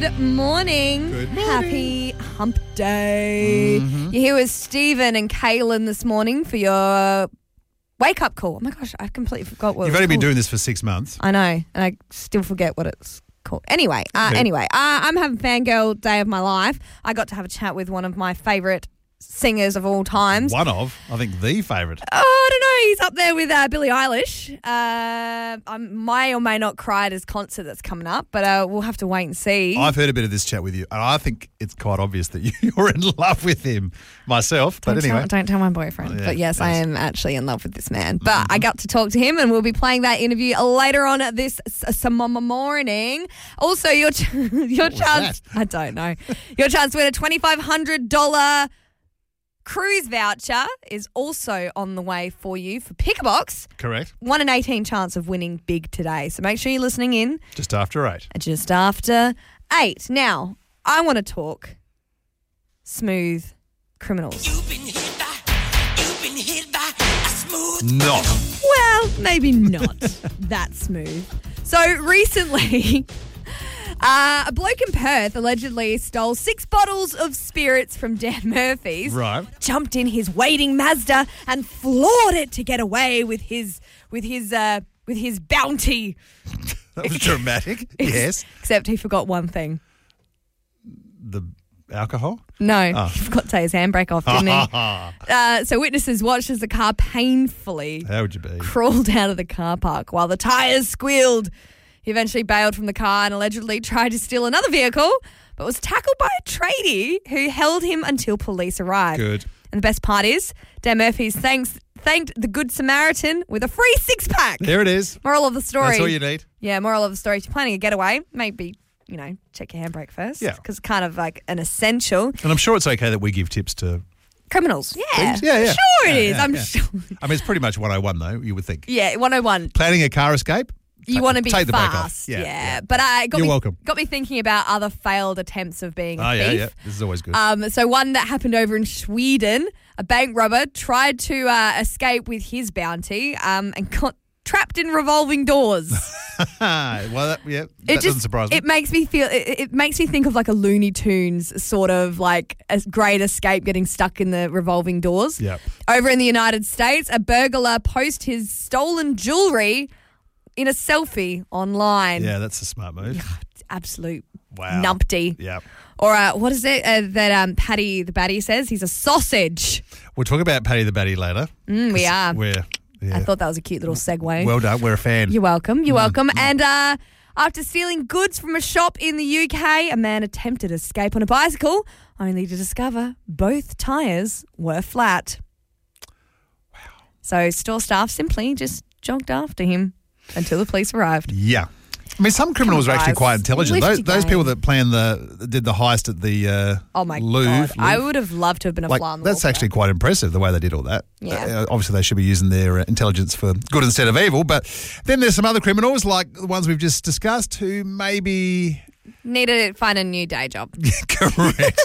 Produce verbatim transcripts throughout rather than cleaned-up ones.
Good morning. Good morning. Happy hump day. Mm-hmm. You're here with Stephen and Kaylin this morning for your wake-up call. Oh, my gosh, I completely forgot what You've it was only been called. doing this for six months. I know, and I still forget what it's called. Anyway, uh, Okay. anyway, uh, I'm having fangirl day of my life. I got to have a chat with one of my favourite singers of all times. One of, I think, the favourite. Oh, I don't know. He's up there with uh, Billie Eilish. Uh, I may or may not cry at his concert that's coming up, but uh, we'll have to wait and see. I've heard a bit of this chat with you, and I think it's quite obvious that you're in love with him myself. But Don't anyway. tell, don't tell my boyfriend. Oh, yeah, but yes, I yes. am actually in love with this man. But I got to talk to him, and we'll be playing that interview later on this s- s- morning. Also, your ch- your What was chance. that? I don't know. Your chance to win a twenty-five hundred dollars cruise voucher is also on the way for you for Pick a Box. Correct. one in eighteen chance of winning big today. So make sure you're listening in Just after eight. just after eight. Now, I want to talk smooth criminals. You've been hit by, you've been hit by a smooth. Not. Well, maybe not that smooth. So recently, uh, a bloke in Perth allegedly stole six bottles of spirits from Dan Murphy's, Right. jumped in his waiting Mazda and floored it to get away with his with his uh, with his bounty. That was dramatic. Yes. Except he forgot one thing. The alcohol? No, Oh. he forgot to take his handbrake off, didn't he? How Uh, so witnesses watched as the car painfully would you be? crawled out of the car park while the tyres squealed. He eventually bailed from the car and allegedly tried to steal another vehicle, but was tackled by a tradie who held him until police arrived. Good. And the best part is, Dan Murphy's thanks, thanked the Good Samaritan with a free six-pack. There it is. Moral of the story. That's all you need. Yeah, moral of the story. If you're planning a getaway, maybe, you know, check your handbrake first. Yeah. Because it's kind of like an essential. And I'm sure it's okay that we give tips to Criminals. Yeah. things. Yeah, yeah. Sure it Yeah, is. yeah, I'm yeah. sure. I mean, it's pretty much one oh one, though, you would think. Yeah, one oh one. Planning a car escape? You Ta- want to be take the brake off. fast. Yeah, Yeah. yeah. But uh, it got You're me, welcome. got me thinking about other failed attempts of being a Oh, yeah, thief. yeah. This is always good. Um, so one that happened over in Sweden, a bank robber tried to uh, escape with his bounty um, and got trapped in revolving doors. well, that, yeah, that It doesn't just surprise me. it makes me feel it, it makes me think of like a Looney Tunes sort of like a great escape getting stuck in the revolving doors. Yep. Over in the United States, a burglar posted his stolen jewelry in a selfie online. Yeah, that's a smart move. Absolute Wow. numpty. Yeah. Or uh, what is it uh, that um, Paddy the Batty says? He's a sausage. We'll talk about Paddy the Batty later. Mm, we are. We're, yeah. I thought that was a cute little segue. Well done. We're a fan. You're welcome. Mm, You're welcome. And uh, after stealing goods from a shop in the U K, a man attempted to escape on a bicycle, only to discover both tyres were flat. Wow. So store staff simply just jogged after him until the police arrived. Yeah. I mean, some criminals Come on, are actually guys. quite intelligent. Lift Those, your those game. people that planned the did the heist at the uh, Oh, my Louvre, God. I Louvre, would have loved to have been a like, fly on the that's wall for actually that. quite impressive the way they did all that. Yeah. Uh, obviously, they should be using their uh, intelligence for good instead of evil. But then there's some other criminals, like the ones we've just discussed, who maybe Need to find a new day job. correct.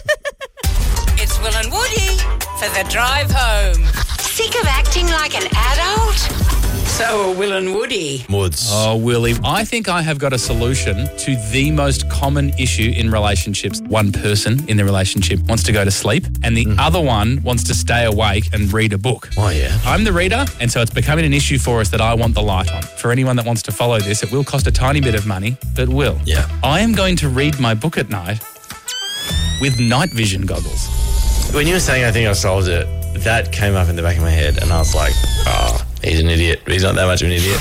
It's Will and Woody for the drive home. Sick of acting like an adult? So are Will and Woody. Woods. Oh, Willie, I think I have got a solution to the most common issue in relationships. One person in the relationship wants to go to sleep and the other one wants to stay awake and read a book. Oh, yeah. I'm the reader, and so it's becoming an issue for us that I want the light on. For anyone that wants to follow this, it will cost a tiny bit of money, but will. Yeah. I am going to read my book at night with night vision goggles. When you were saying I think I solved it, that came up in the back of my head and I was like, oh, he's an idiot. He's not that much of an idiot.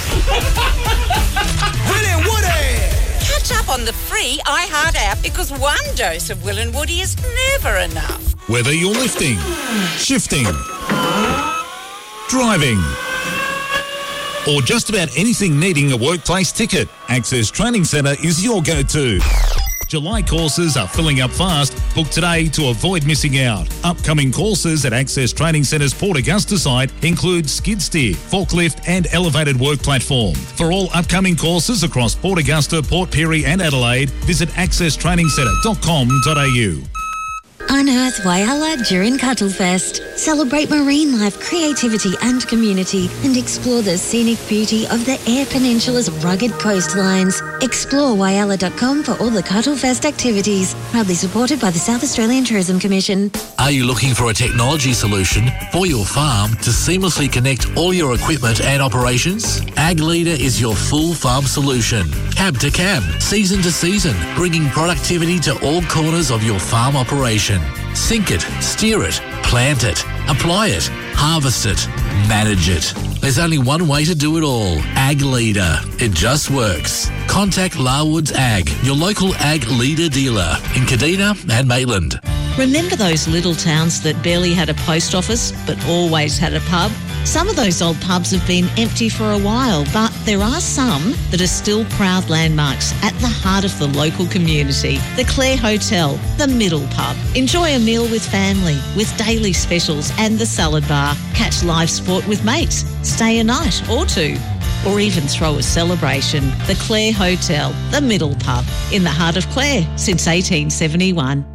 Will and Woody. Catch up on the free iHeart app because one dose of Will and Woody is never enough. Whether you're lifting, shifting, driving, or just about anything needing a workplace ticket, Access Training Centre is your go-to. July courses are filling up fast. Book today to avoid missing out. Upcoming courses at Access Training Centre's Port Augusta site include skid steer, forklift and elevated work platform. For all upcoming courses across Port Augusta, Port Pirie and Adelaide, visit access training centre dot com dot a u. Unearth Whyalla during Cuttlefest. Celebrate marine life, creativity and community and explore the scenic beauty of the Eyre Peninsula's rugged coastlines. Explore whyalla dot com for all the Cuttlefest activities. Proudly supported by the South Australian Tourism Commission. Are you looking for a technology solution for your farm to seamlessly connect all your equipment and operations? Ag Leader is your full farm solution. Cab to cab, season to season, bringing productivity to all corners of your farm operation. Sink it, steer it, plant it, apply it, harvest it, manage it. There's only one way to do it all. Ag Leader. It just works. Contact Larwoods Ag, your local Ag Leader dealer in Kadina and Maitland. Remember those little towns that barely had a post office but always had a pub? Some of those old pubs have been empty for a while, but there are some that are still proud landmarks at the heart of the local community. The Clare Hotel, the Middle Pub. Enjoy a meal with family, with daily specials and the salad bar. Catch live sport with mates. Stay a night or two. Or even throw a celebration. The Clare Hotel, the Middle Pub, in the heart of Clare since eighteen seventy-one.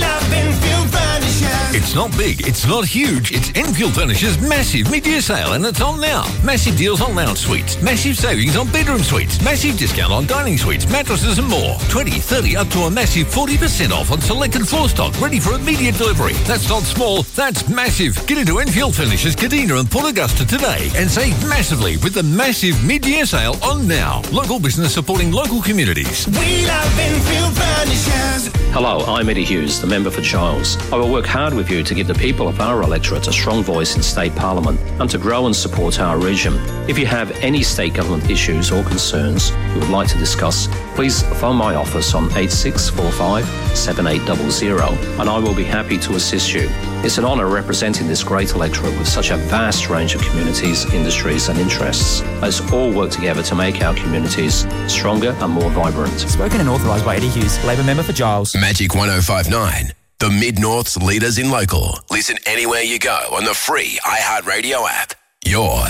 It's not big, it's not huge, it's Enfield Furniture's massive mid-year sale and it's on now. Massive deals on lounge suites, massive savings on bedroom suites, massive discount on dining suites, mattresses and more. twenty, thirty up to a massive forty percent off on selected floor stock, ready for immediate delivery. That's not small, that's massive. Get into Enfield Furniture's Kadina and Port Augusta today and save massively with the massive mid-year sale on now. Local business supporting local communities. We love Enfield Furnitures. Hello, I'm Eddie Hughes, the member for Giles. I will work hard with you to give the people of our electorate a strong voice in state parliament and to grow and support our region. If you have any state government issues or concerns you would like to discuss, please phone my office on eight six four five, seven eight zero zero and I will be happy to assist you. It's an honour representing this great electorate with such a vast range of communities, industries and interests. Let's all work together to make our communities stronger and more vibrant. Spoken and authorised by Eddie Hughes, Labor member for Giles. Magic one oh five nine. The Mid-North's leaders in local. Listen anywhere you go on the free iHeartRadio app. Your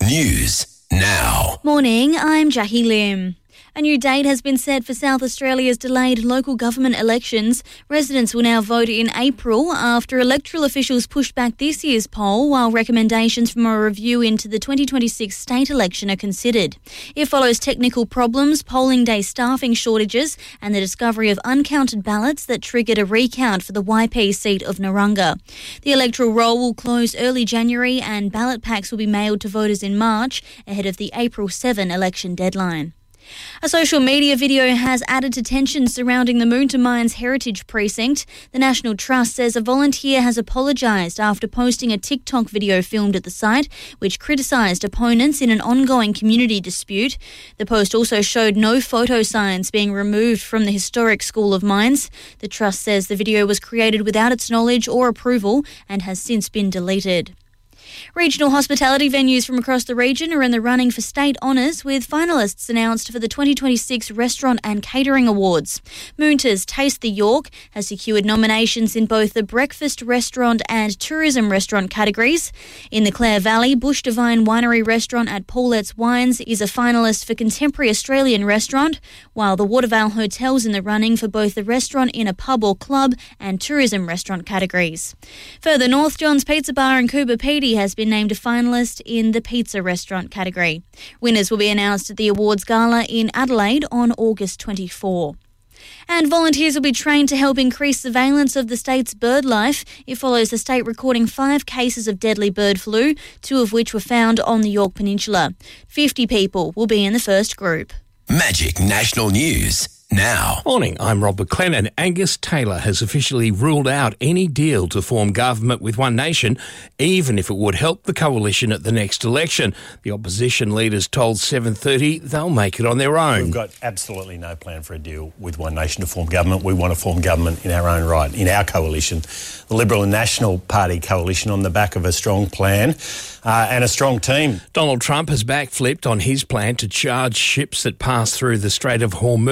news now. Morning, I'm Jackie Lim. A new date has been set for South Australia's delayed local government elections. Residents will now vote in April after electoral officials pushed back this year's poll while recommendations from a review into the twenty twenty-six state election are considered. It follows technical problems, polling day staffing shortages and the discovery of uncounted ballots that triggered a recount for the Y P seat of Narungga. The electoral roll will close early January and ballot packs will be mailed to voters in March ahead of the April seventh election deadline. A social media video has added to tensions surrounding the Moonta Mines Heritage Precinct. The National Trust says a volunteer has apologised after posting a TikTok video filmed at the site, which criticised opponents in an ongoing community dispute. The post also showed no photo signs being removed from the historic School of Mines. The Trust says the video was created without its knowledge or approval and has since been deleted. Regional hospitality venues from across the region are in the running for state honours, with finalists announced for the twenty twenty-six Restaurant and Catering Awards. Moonta's Taste the York has secured nominations in both the breakfast restaurant and tourism restaurant categories. In the Clare Valley, Bush Divine Winery Restaurant at Paulette's Wines is a finalist for Contemporary Australian Restaurant, while the Watervale Hotel's in the running for both the restaurant in a pub or club and tourism restaurant categories. Further north, John's Pizza Bar in Coober Pedy has been named a finalist in the pizza restaurant category. Winners will be announced at the awards gala in Adelaide on August twenty-fourth. And volunteers will be trained to help increase surveillance of the state's bird life. It follows the state recording five cases of deadly bird flu, two of which were found on the Yorke Peninsula. fifty people will be in the first group. Magic National News now. Morning, I'm Rob McLennan. and Angus Taylor has officially ruled out any deal to form government with One Nation, even if it would help the coalition at the next election. The opposition leaders told seven thirty they'll make it on their own. We've got absolutely no plan for a deal with One Nation to form government. We want to form government in our own right, in our coalition, the Liberal and National Party coalition, on the back of a strong plan uh, and a strong team. Donald Trump has backflipped on his plan to charge ships that pass through the Strait of Hormuz just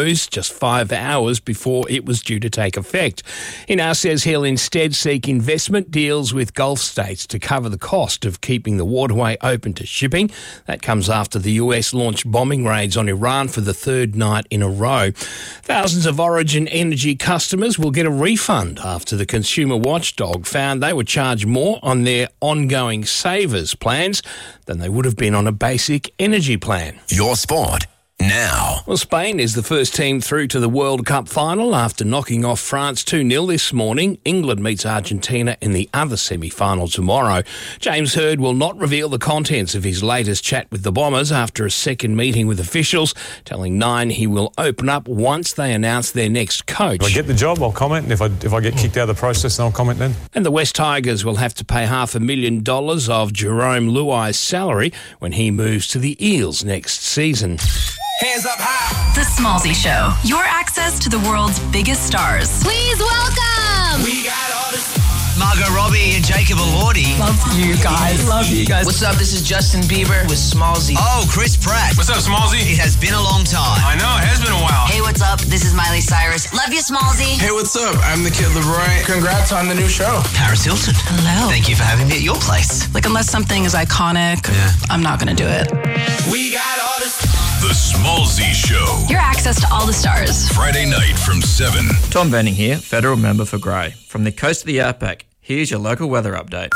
just five hours before it was due to take effect. He now says he'll instead seek investment deals with Gulf states to cover the cost of keeping the waterway open to shipping. That comes after the U S launched bombing raids on Iran for the third night in a row. Thousands of Origin Energy customers will get a refund after the consumer watchdog found they were charged more on their ongoing savers plans than they would have been on a basic energy plan. Your sport now. Well, Spain is the first team through to the World Cup final after knocking off France two nil this morning. England meets Argentina in the other semi-final tomorrow. James Hird will not reveal the contents of his latest chat with the Bombers after a second meeting with officials, telling Nine he will open up once they announce their next coach. If I get the job, I'll comment, and if I, if I get kicked out of the process, then I'll comment then. And the West Tigers will have to pay half a million dollars of Jerome Luai's salary when he moves to the Eels next season. Hands up high. The Smallzy Show. Your access to the world's biggest stars. Please welcome. We got all the stars. Margot Robbie and Jacob Elordi. Love you guys. Love you guys. What's up? This is Justin Bieber with Smallzy. Oh, Chris Pratt. What's up, Smallzy? It has been a long time. I know, it has been a while. Hey, what's up? This is Miley Cyrus. Love you, Smallzy. Hey, what's up? I'm the Kid Leroy. Congrats on the new show. Paris Hilton. Hello. Thank you for having me at your place. Like, unless something is iconic, Yeah. I'm not going to do it. We got all the stars. The Smallzy Show. Your access to all the stars. Friday night from seven. Tom Benning here, federal member for Grey. From the coast of the Outback, here's your local weather update.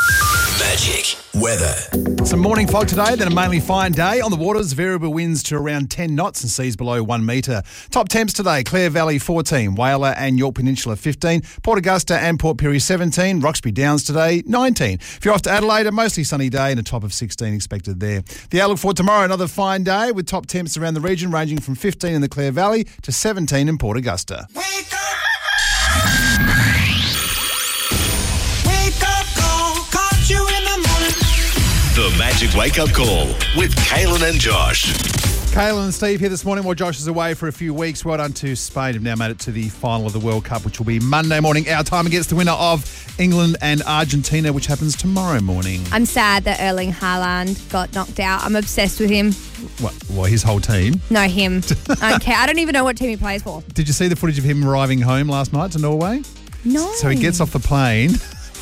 Magic weather. Some morning fog today, then a mainly fine day. On the waters, variable winds to around ten knots and seas below one metre. Top temps today, Clare Valley fourteen, Whyalla and York Peninsula fifteen, Port Augusta and Port Pirie seventeen, Roxby Downs today nineteen. If you're off to Adelaide, a mostly sunny day and a top of sixteen expected there. The outlook for tomorrow, another fine day with top temps around the region ranging from fifteen in the Clare Valley to seventeen in Port Augusta. Wake up call, caught you in the morning. The Magic Wake Up Call with Kaylin and Josh. Kaylin and Steve here this morning while Josh is away for a few weeks. Well done to Spain, who've now made it to the final of the World Cup, which will be Monday morning our time against the winner of England and Argentina, which happens tomorrow morning. I'm sad that Erling Haaland got knocked out. I'm obsessed with him. What, well, his whole team? No, him. I don't care. I don't even know what team he plays for. Did you see the footage of him arriving home last night to Norway? No. So he gets off the plane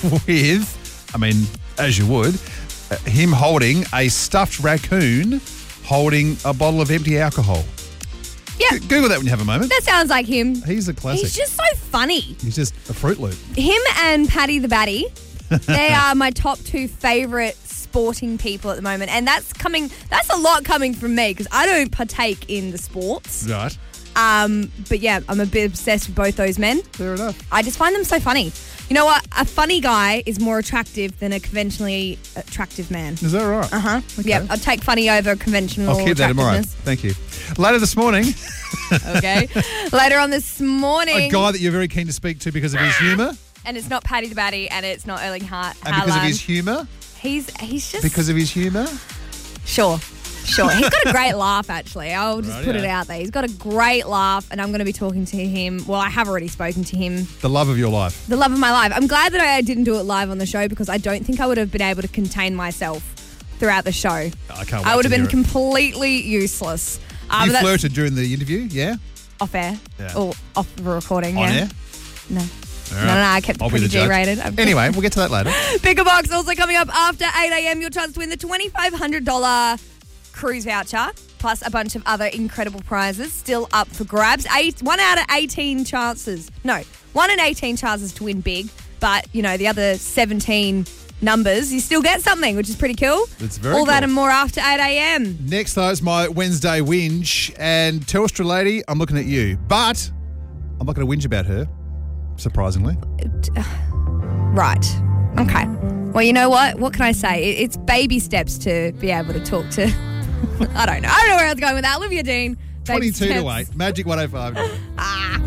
with, I mean, as you would, uh, him holding a stuffed raccoon holding a bottle of empty alcohol. Yeah. G- Google that when you have a moment. That sounds like him. He's a classic. He's just so funny. He's just a Fruit Loop. Him and Paddy the Batty, they are my top two favourite sporting people at the moment. And that's coming, that's a lot coming from me because I don't partake in the sports. Right. Um, but yeah, I'm a bit obsessed with both those men. Fair enough. I just find them so funny. You know what? A funny guy is more attractive than a conventionally attractive man. Is that right? Uh-huh. Okay. Yeah, I'll take funny over conventional I'll keep that in mind. attractiveness. Thank you. Later this morning, Okay. Later on this morning. a guy that you're very keen to speak to because of his humour. And it's not Paddy the Batty and it's not Erling Hart. And because of his humour. He's, he's just... Because of his humour. Sure. Sure. He's got a great laugh, actually. I'll just Right, put it yeah. out there. He's got a great laugh, and I'm going to be talking to him. Well, I have already spoken to him. The love of your life. The love of my life. I'm glad that I didn't do it live on the show because I don't think I would have been able to contain myself throughout the show. I can't wait I would to have been hear it. completely useless. Um, You that's flirted during the interview, yeah? off air Yeah. or off the recording. On yeah. air? No. All No, right. no, no, I kept I'll be pretty the judge. G-rated. I'm- Anyway, we'll get to that later. Bigger Box also coming up after eight a.m. Your chance to win the twenty-five hundred dollars cruise voucher plus a bunch of other incredible prizes still up for grabs. Eight, one out of eighteen chances. No, one in eighteen chances to win big. But, you know, the other seventeen numbers, you still get something, which is pretty cool. It's very All that cool. and more after eight a.m. Next, though, is my Wednesday whinge. And Telstra lady, I'm looking at you. But I'm not going to whinge about her, surprisingly. Right. Okay. Well, you know what? What can I say? It- It's baby steps to be able to talk to. I don't know. I don't know where I was going with that. Olivia Dean. Baby twenty-two to steps. eight. Magic one oh five. Ah.